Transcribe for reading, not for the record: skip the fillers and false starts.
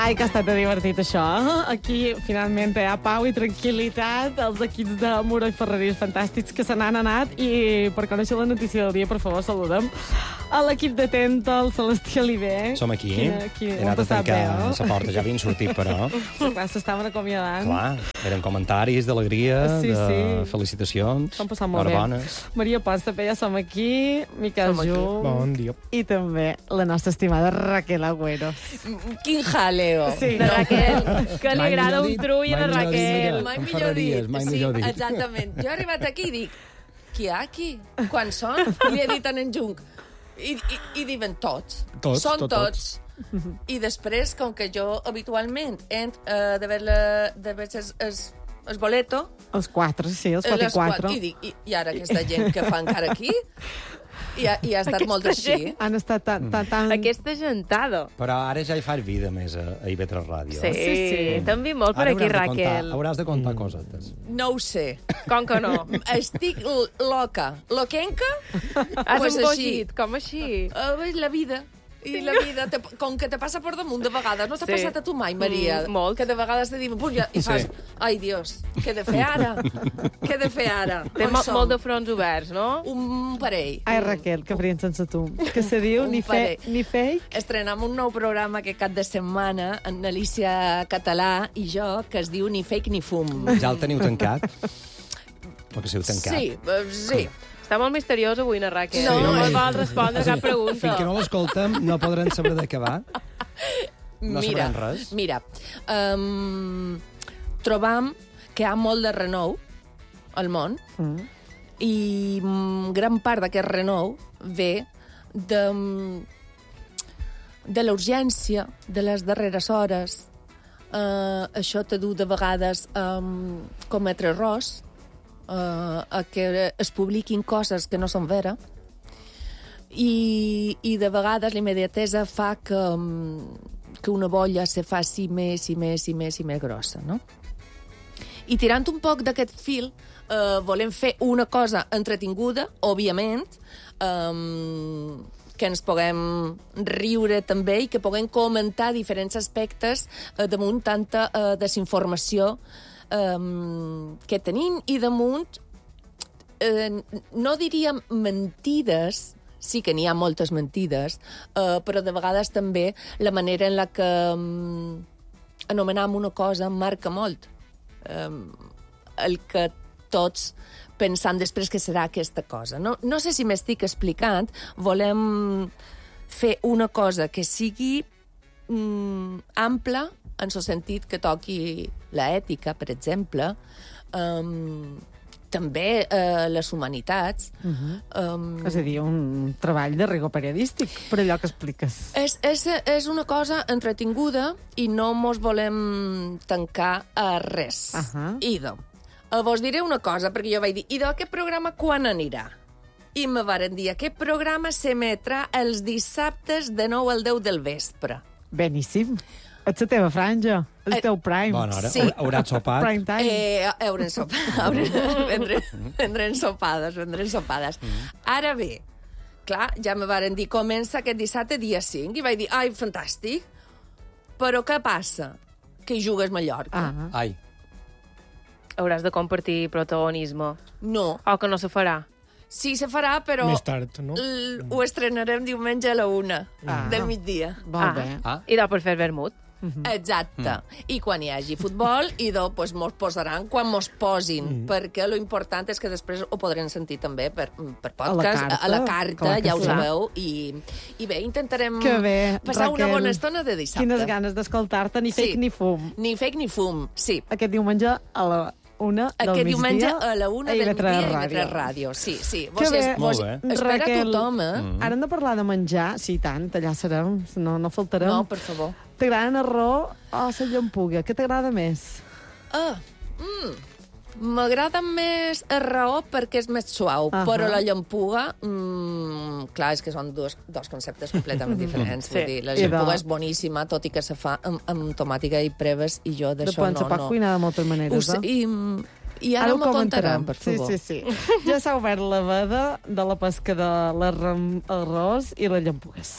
Ai, que ha estat divertit, això. Aquí, finalment, hi ha pau i tranquil·litat. Els equips de Muro i Ferreries fantàstics que se n'han anat. I per conèixer la notícia del dia, per favor, saludem a l'equip de Tenta, el Celestí Oliver. Som aquí. He anat a tancar la porta. Ja havien sortit, però... Clar, s'estaven acomiadant. Clar, eren comentaris d'alegria, de felicitacions. S'han passat molt bé. Bones. Maria Pons, també ja som aquí. Miquel Jum. Bon dia. I també la nostra estimada Raquel Agüero. Quin jaleo. Sí, de Raquel, que li agrada un trull a la Raquel. Mai millor dit. Exactament. Jo he arribat aquí i dic, qui hi ha aquí? Quan són? I li he dit en Junc. I diuen tots. Són tots. I després, com que jo habitualment de veure el boleto... Els 4, sí, els 4 i 4. I dic, i ara aquesta gent que fa encara aquí... I ha estat molt així. Han estat tan... Aquesta gentada. Però ara ja hi fas vida més a IB3 Ràdio. Sí. T'han vist molt per aquí, Raquel. Hauràs de contar cosetes. No ho sé. Com que no? Estic loca. Loquenca? Has embogit, com així? La vida. I la vida, com que te passa per damunt de vegades, no t'ha passat a tu mai, Maria? Molt. Que de vegades te diuen, i fas, ai, Dios, què he de fer ara? Què he de fer ara? Té molt de fronts oberts, no? Un parell. Ai, Raquel, que farien sense tu. Que se diu ni fake. Estrenem un nou programa aquest cap de setmana, en Alicia Català i jo, que es diu Ni fake ni fum. Ja el teniu tancat? O que s'heu tancat? Sí. Està molt misteriós avui, na Raquel. No vol respondre cap pregunta. Fins que no l'escoltem, no podrem saber de què va. No sabrem res. Mira, trobam que hi ha molt de renou al món i gran part d'aquest renou ve de la urgència de les darreres hores. Això te du de vegades cometre errors, a que es publiquin coses que no són vera i de vegades la immediatesa fa que una bolla se faci més i més i més i més grossa, no? I tirant un poc d'aquest fil, volem fer una cosa entretinguda, òbviament, que ens puguem riure també i que puguem comentar diferents aspectes damunt tanta desinformació que tenim i damunt, no diríem mentides, sí que n'hi ha moltes mentides, però de vegades també la manera en la que anomenam una cosa marca molt el que tots pensam després que serà aquesta cosa. No sé si m'estic explicant, volem fer una cosa que sigui ampla, en el sentit que toqui l'ètica, per exemple, també les humanitats. És a dir, un treball de rigor periodístic, per allò que expliques. És una cosa entretinguda i no mos volem tancar a res. Idò, vos diré una cosa, perquè jo vaig dir, idò, aquest programa quan anirà? I me varen dir, aquest programa s'emetrà els dissabtes de 9 al 10 del vespre. Beníssim. Ets la teva franja, el teu prime. Bona hora. Sí. Hauràs sopat? Prime time. Vendrem sopades. Ara bé, clar, ja me varen dir, comença aquest dissabte dia 5, i vaig dir, ai, fantàstic, però què passa? Que hi jugues Mallorca. Ai. Hauràs de compartir protagonisme. No. O que no se farà. Sí, se farà, però... Més tard, no? Ho estrenarem diumenge a la 1 del migdia. Molt bé. I per fer vermut. Exacte. I quan hi hagi futbol, doncs mos posaran quan mos posin, perquè lo important és que després ho podrem sentir també per podcast, a la carta, ja ho sabeu, i bé, intentarem passar una bona estona de dissabte. Quines ganes d'escoltar-te, ni fake ni fum. Ni fake ni fum, sí. Aquest diumenge a la 1 del migdia. Aquest diumenge a la 1 del migdia a IB3 Ràdio. Sí. Molt bé. Espera tothom, Ara hem de parlar de menjar, sí, tant, allà serem, no faltarem. No, per favor. T'agrada l'arròs o la llampuga? Què t'agrada més? M'agrada més el raó perquè és més suau, però la llampuga, clar, és que són dos conceptes completament diferents. Vull dir, la llampuga és boníssima, tot i que se fa amb tomàtica i preves, i jo d'això no. Se pot cuinar de moltes maneres, I ara m'ho contarem, per favor. Sí. Ja s'ha obert la veda de la pesca de l'arròs i les llampugues.